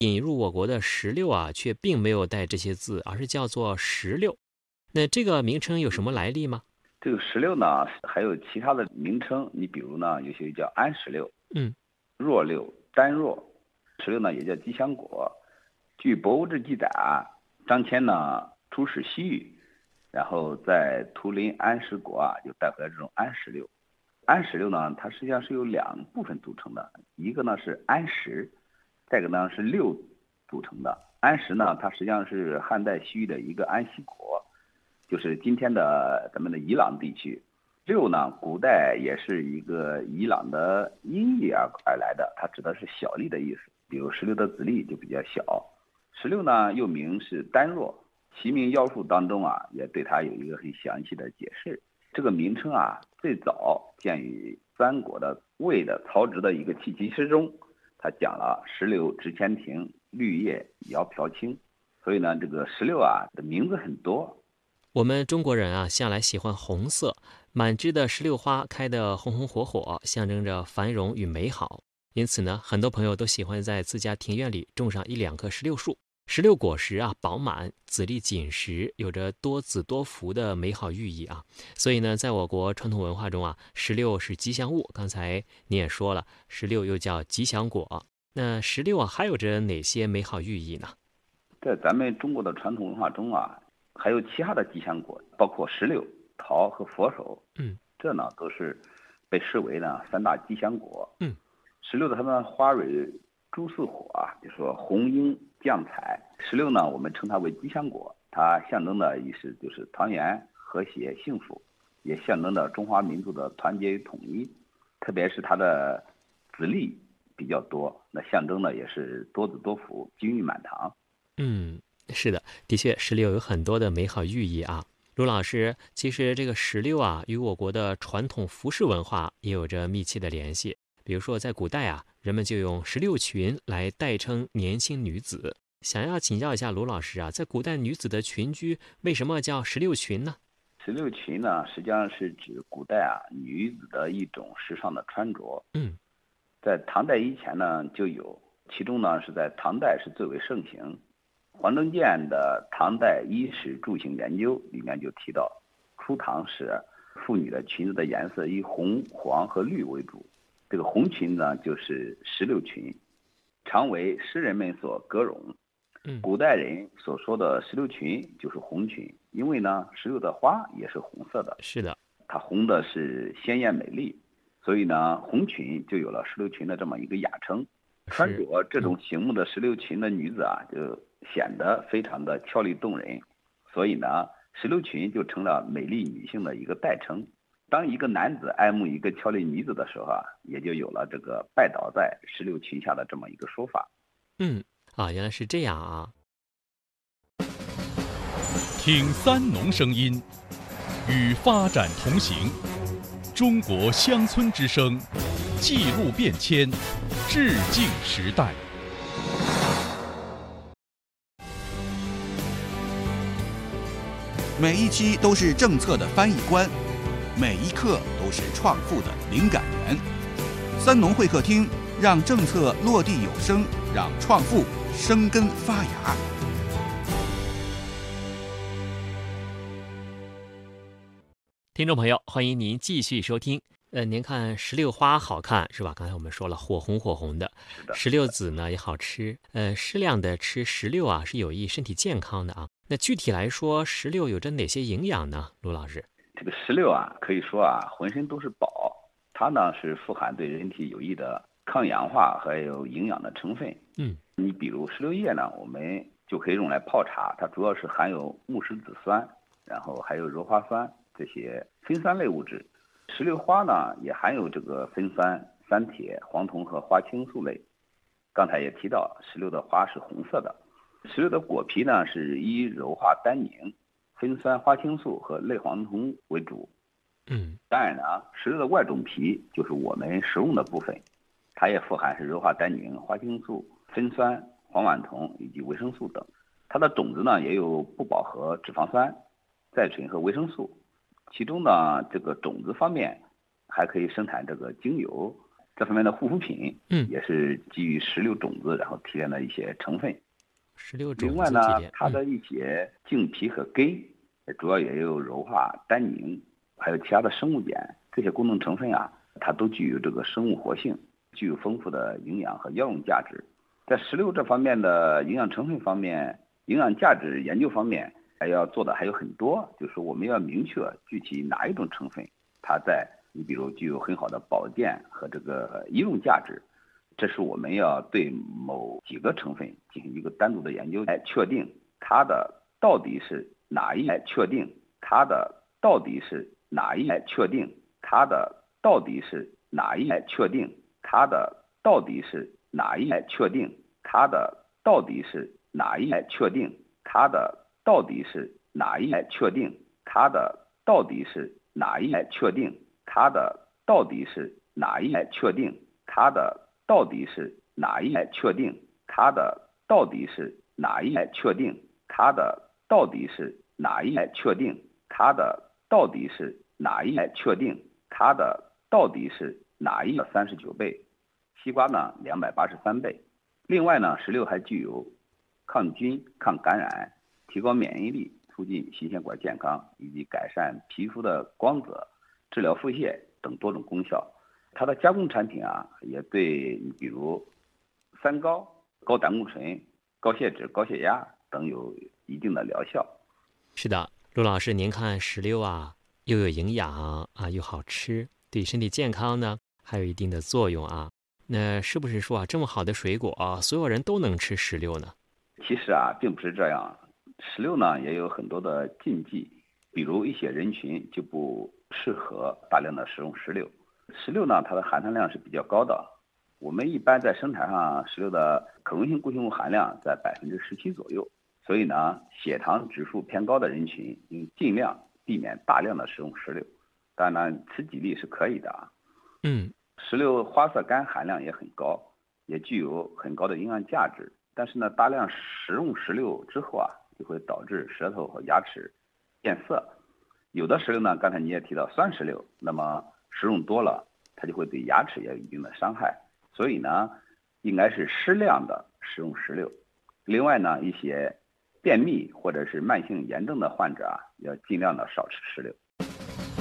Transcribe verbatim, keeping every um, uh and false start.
引入我国的石榴啊，却并没有带这些字，而是叫做石榴。那这个名称有什么来历吗？ 这个石榴呢，还有其他的名称，你比如呢，有些叫安石榴、 嗯， 弱榴、丹若。石榴呢也叫吉祥果。据《博物志》记载啊，张骞呢出使西域，然后在图林安石国啊，就带回来这种安石榴。安石榴呢，它实际上是由两部分组成的，一个呢是安石，再一个呢是榴组成的。安石呢，它实际上是汉代西域的一个安息国，就是今天的咱们的伊朗地区。榴呢，古代也是一个伊朗的音译而而来的，它指的是小粒的意思，比如石榴的籽粒就比较小。石榴呢，又名是丹若，《齐民要术》当中啊，也对它有一个很详细的解释。这个名称啊，最早见于三国的魏的曹植的一个弃骑诗中，他讲了石榴值千庭，绿叶摇飘青。所以呢，这个石榴啊的名字很多。 我们中国人啊，向来喜欢红色，满枝的石榴花开得红红火火，象征着繁荣与美好。因此呢，很多朋友都喜欢在自家庭院里种上一两棵石榴树。石榴果实啊饱满，籽粒紧实，有着多子多福的美好寓意啊。所以呢，在我国传统文化中啊，石榴是吉祥物。刚才你也说了，石榴又叫吉祥果。那石榴啊，还有着哪些美好寓意呢？ 在咱们中国的传统文化中啊，还有其他的吉祥果，包括石榴、桃和佛手。 嗯， 这呢都是被视为呢三大吉祥果。 嗯， 石榴的它们花蕊诸似火啊，就说红英降彩。石榴呢，我们称它为吉祥果，它象征的意思就是团圆、和谐、幸福，也象征着中华民族的团结与统一。特别是它的籽粒比较多，那象征的也是多子多福、金玉满堂。 嗯，是的，的确，石榴有很多的美好寓意啊。卢老师，其实这个石榴啊，与我国的传统服饰文化也有着密切的联系。比如说，在古代啊，人们就用石榴裙来代称年轻女子。想要请教一下卢老师啊，在古代女子的裙裾为什么叫石榴裙呢？ 石榴裙呢，实际上是指古代啊女子的一种时尚的穿着。 嗯， 在唐代以前呢就有，其中呢是在唐代是最为盛行。黄登健的《唐代衣食住行研究》里面就提到，初唐时妇女的裙子的颜色以红、黄和绿为主。这个红裙呢就是石榴裙，常为诗人们所歌咏。 嗯， 古代人所说的石榴裙就是红裙，因为呢石榴的花也是红色的， 是的， 它红的是鲜艳美丽，所以呢红裙就有了石榴裙的这么一个雅称。穿是， 着这种嗯醒目的石榴裙的女子啊，就显得非常的俏丽动人，所以呢石榴裙就成了美丽女性的一个代称。当一个男子爱慕一个俏丽女子的时候啊，也就有了这个拜倒在石榴裙下的这么一个说法。 嗯，啊，原来是这样啊。 听三农声音，与发展同行。中国乡村之声，记录变迁，致敬时代。 每一期都是政策的翻译官，每一刻都是创富的灵感源。三农会客厅，让政策落地有声，让创富生根发芽。 听众朋友，欢迎您继续收听。呃，您看石榴花好看是吧？刚才我们说了，火红火红的。 是的， 石榴籽呢也好吃。呃，适量的吃石榴啊，是有益身体健康的啊。那具体来说，石榴有着哪些营养呢？卢老师， 这个石榴啊，可以说啊，浑身都是宝。它呢是富含对人体有益的抗氧化还有营养的成分。 嗯， 你比如石榴叶呢，我们就可以用来泡茶，它主要是含有木石子酸，然后还有鞣花酸这些酚酸类物质。石榴花呢也含有这个酚酸、三铁、黄酮和花青素类。刚才也提到，石榴的花是红色的。石榴的果皮呢是以鞣化单宁、酚酸、花青素和类黄酮为主。 嗯， 当然呢，石榴的外种皮就是我们食用的部分，它也富含是鞣化单宁、花青素、酚酸、黄烷酮以及维生素等。它的种子呢也有不饱和脂肪酸、甾醇和维生素。其中呢，这个种子方面还可以生产这个精油， 这方面的护肤品， 嗯， 也是基于石榴种子然后提炼的一些成分。 石榴种另外呢子提炼， 它的一些茎皮和根，主要也有柔化、单宁，还有其他的生物碱，这些功能成分啊，它都具有这个生物活性，具有丰富的营养和药用价值。在石榴这方面的营养成分方面，营养价值研究方面还要做的还有很多，就是我们要明确具体哪一种成分它在你比如具有很好的保健和这个医用价值，这是我们要对某几个成分进行一个单独的研究，来确定它的到底是哪一，来确定它的到底是哪一，来确定它的到底是哪一，来确定它的到底是哪一，来确定它的到底是哪一，来确定它的到底是哪一，来确定它的到底是哪一，来确定它的到底是哪一，来确定它的到底是哪一，来确定它的到底是哪一，来确定它的到底是哪一，来确定它的到底是哪一，来确定它的到底是哪一，三十九倍，西瓜呢两百八十三倍。另外呢，石榴还具有抗菌、抗感染、提高免疫力、促进心血管健康以及改善皮肤的光泽、治疗腹泻等多种功效。它的加工产品啊，也对你比如三高、高胆固醇、高血脂、高血压等有一定的疗效。 是的，陆老师，您看石榴啊，又有营养啊，又好吃，对身体健康呢还有一定的作用啊。那是不是说啊，这么好的水果啊，所有人都能吃石榴呢？ 其实啊，并不是这样。石榴呢也有很多的禁忌，比如一些人群就不适合大量的食用石榴。石榴呢，它的含糖量是比较高的。我们一般在生产上，石榴的可溶性固形物含量在百分之十七左右。所以呢，血糖指数偏高的人群应尽量避免大量的食用石榴。当然，吃几粒是可以的啊。 嗯。 石榴花色苷含量也很高，也具有很高的营养价值。但是呢，大量食用石榴之后啊，就会导致舌头和牙齿变色。有的石榴呢，刚才你也提到酸石榴，那么食用多了，它就会对牙齿也有一定的伤害。所以呢，应该是适量的食用石榴。另外呢，一些便秘或者是慢性炎症的患者啊，要尽量的少吃石榴。